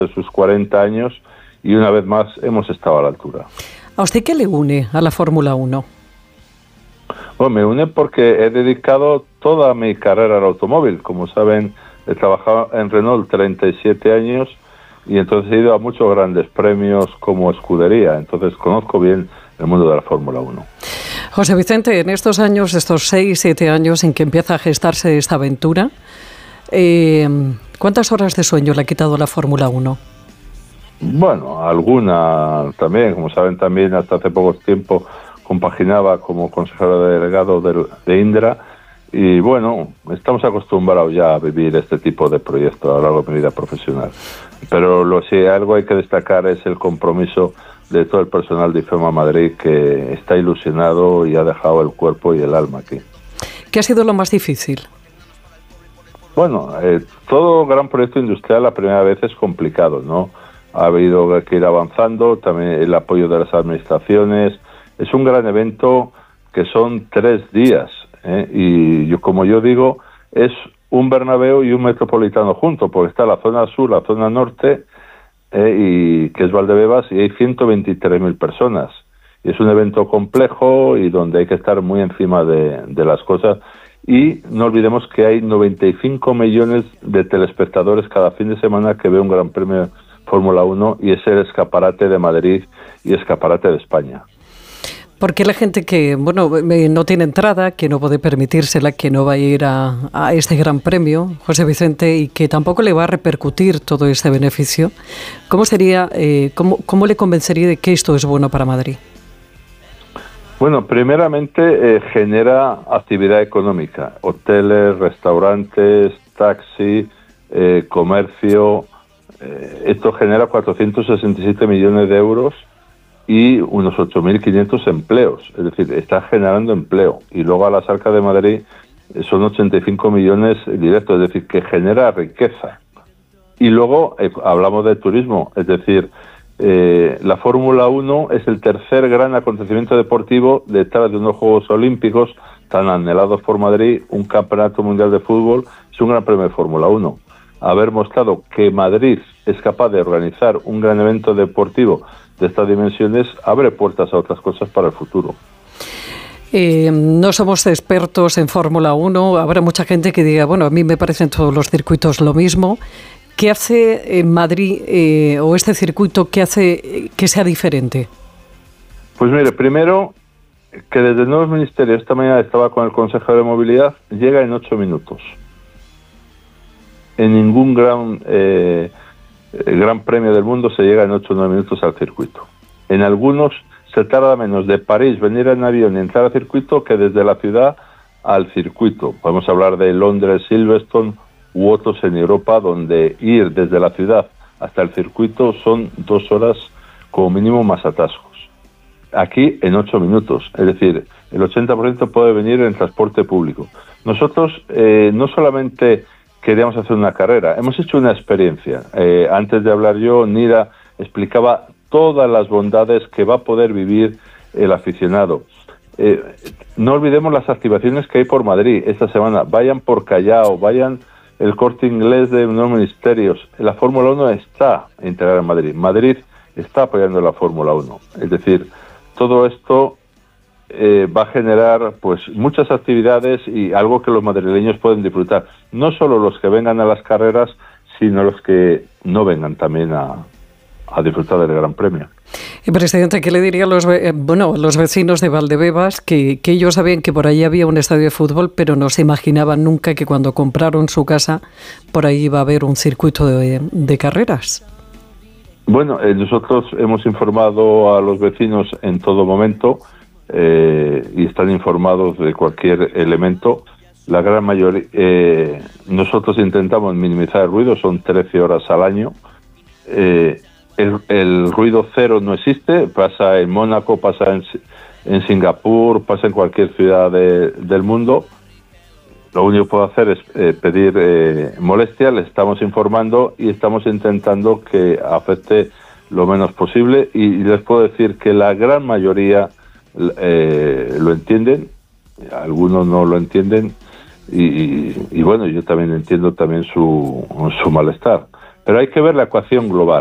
de sus 40 años y una vez más hemos estado a la altura. ¿A usted qué le une a la Fórmula 1? Bueno, me une porque he dedicado toda mi carrera al automóvil. Como saben, he trabajado en Renault 37 años y entonces he ido a muchos grandes premios como escudería. Entonces conozco bien el mundo de la Fórmula 1. José Vicente, en estos años, estos 6-7 años en que empieza a gestarse esta aventura, ¿cuántas horas de sueño le ha quitado la Fórmula 1? Bueno, alguna también. Como saben, también hasta hace poco tiempo compaginaba como consejero delegado de Indra y bueno, estamos acostumbrados ya a vivir este tipo de proyectos a lo largo de mi vida profesional. Pero si algo hay que destacar es el compromiso de todo el personal de IFEMA Madrid, que está ilusionado y ha dejado el cuerpo y el alma aquí. ¿Qué ha sido lo más difícil? Bueno, todo gran proyecto industrial la primera vez es complicado, ¿no? Ha habido que ir avanzando, también el apoyo de las administraciones. Es un gran evento que son 3 días, y como yo digo, es un Bernabéu y un Metropolitano juntos, porque está la zona sur, la zona norte, y que es Valdebebas, y hay 123.000 personas. Y es un evento complejo y donde hay que estar muy encima de las cosas. Y no olvidemos que hay 95 millones de telespectadores cada fin de semana que ve un Gran Premio Fórmula 1 y es el escaparate de Madrid y escaparate de España. Porque la gente que no tiene entrada, que no puede permitírsela, que no va a ir a este Gran Premio, José Vicente, y que tampoco le va a repercutir todo este beneficio, ¿cómo sería, cómo le convencería de que esto es bueno para Madrid? Bueno, primeramente genera actividad económica, hoteles, restaurantes, taxi, comercio. Esto genera 467 millones de euros y unos 8.500 empleos, es decir, está generando empleo. Y luego a las arcas de Madrid son 85 millones directos, es decir, que genera riqueza. Y luego hablamos de turismo, es decir, la Fórmula 1 es el tercer gran acontecimiento deportivo detrás de unos Juegos Olímpicos tan anhelados por Madrid, un campeonato mundial de fútbol, es un gran premio de Fórmula 1. Haber mostrado que Madrid es capaz de organizar un gran evento deportivo de estas dimensiones abre puertas a otras cosas para el futuro. No somos expertos en Fórmula 1, habrá mucha gente que diga, bueno, a mí me parecen todos los circuitos lo mismo. ¿Qué hace en Madrid o este circuito, qué hace que sea diferente? Pues mire, primero, que desde el nuevo ministerio, esta mañana estaba con el consejero de movilidad, llega en 8 minutos. En ningún gran premio del mundo se llega en 8 o 9 minutos al circuito. En algunos se tarda menos de París venir en avión y entrar al circuito que desde la ciudad al circuito. Podemos hablar de Londres, Silverstone u otros en Europa, donde ir desde la ciudad hasta el circuito son 2 horas como mínimo más atascos. Aquí en 8 minutos, es decir, el 80% puede venir en transporte público. Nosotros no solamente queríamos hacer una carrera, hemos hecho una experiencia. Antes de hablar yo, Nira explicaba todas las bondades que va a poder vivir el aficionado. No olvidemos las activaciones que hay por Madrid esta semana. Vayan por Callao, vayan el Corte Inglés de nuevos ministerios. La Fórmula 1 está integrada en Madrid. Madrid está apoyando la Fórmula 1. Es decir, todo esto va a generar pues muchas actividades y algo que los madrileños pueden disfrutar. No solo los que vengan a las carreras, sino los que no vengan también a disfrutar del Gran Premio. Presidente, ¿qué le diría a los vecinos de Valdebebas que ellos sabían que por ahí había un estadio de fútbol, pero no se imaginaban nunca que cuando compraron su casa por ahí iba a haber un circuito de carreras? Bueno, nosotros hemos informado a los vecinos en todo momento y están informados de cualquier elemento. La gran mayoría, nosotros intentamos minimizar el ruido, son 13 horas al año. El ruido cero no existe, pasa en Mónaco, pasa en Singapur, pasa en cualquier ciudad del mundo. Lo único que puedo hacer es pedir molestia, les estamos informando y estamos intentando que afecte lo menos posible y les puedo decir que la gran mayoría lo entienden, algunos no lo entienden y bueno, yo también entiendo también su malestar. Pero hay que ver la ecuación global.